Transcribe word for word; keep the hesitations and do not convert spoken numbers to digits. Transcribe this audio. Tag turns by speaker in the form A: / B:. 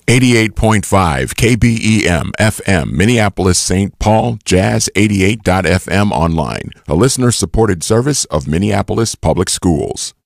A: eighty-eight point five K B E M F M, Minneapolis, Saint Paul, Jazz eighty-eight dot F M online, a listener-supported service of Minneapolis Public Schools.